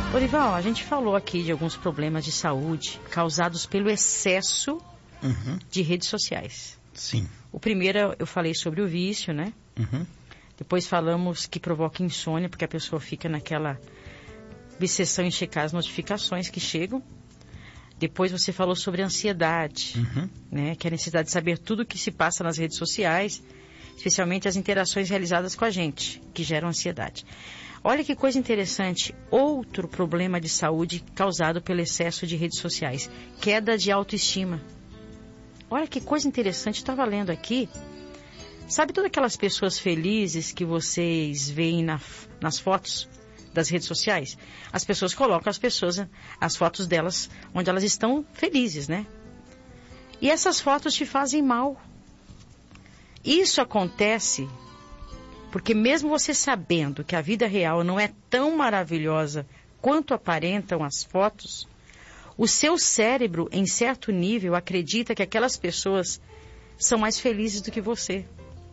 Orival, a gente falou aqui de alguns problemas de saúde causados pelo excesso de redes sociais. Sim. O primeiro eu falei sobre o vício, né? Depois falamos que provoca insônia, porque a pessoa fica naquela obsessão em checar as notificações que chegam. Depois você falou sobre a ansiedade, né? Que é a necessidade de saber tudo o que se passa nas redes sociais, especialmente as interações realizadas com a gente, que geram ansiedade. Olha que coisa interessante, outro problema de saúde causado pelo excesso de redes sociais, queda de autoestima. Olha que coisa interessante, eu estava lendo aqui, sabe todas aquelas pessoas felizes que vocês veem nas fotos das redes sociais? As pessoas colocam as fotos delas onde elas estão felizes, né? E essas fotos te fazem mal. Isso acontece porque mesmo você sabendo que a vida real não é tão maravilhosa quanto aparentam as fotos, o seu cérebro, em certo nível, acredita que aquelas pessoas são mais felizes do que você.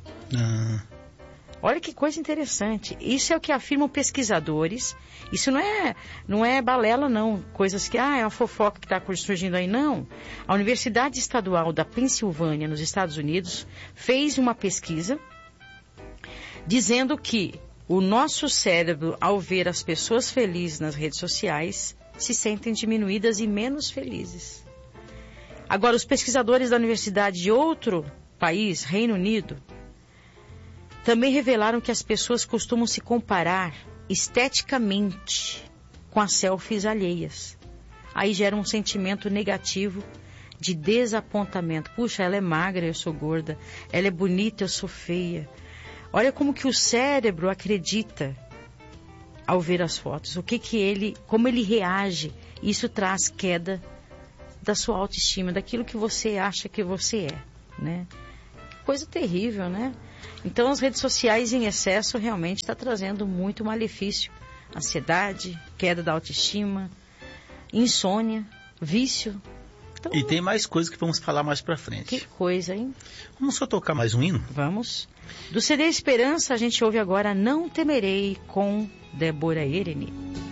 Olha que coisa interessante. Isso é o que afirmam pesquisadores. Isso não é balela, não. Coisas que, é uma fofoca que está surgindo aí, não. A Universidade Estadual da Pensilvânia, nos Estados Unidos, fez uma pesquisa dizendo que o nosso cérebro, ao ver as pessoas felizes nas redes sociais, se sentem diminuídas e menos felizes. Agora, os pesquisadores da universidade de outro país, Reino Unido, também revelaram que as pessoas costumam se comparar esteticamente com as selfies alheias. Aí gera um sentimento negativo de desapontamento. Puxa, ela é magra, eu sou gorda. Ela é bonita, eu sou feia. Olha como que o cérebro acredita ao ver as fotos. Como ele reage. Isso traz queda da sua autoestima, daquilo que você acha que você é, né? Coisa terrível, né? Então as redes sociais em excesso realmente está trazendo muito malefício. Ansiedade, queda da autoestima, insônia, vício. Então, e tem mais coisas que vamos falar mais pra frente. Que coisa, hein? Vamos só tocar mais um hino? Vamos. Do CD Esperança, a gente ouve agora Não Temerei, com Débora Ereni.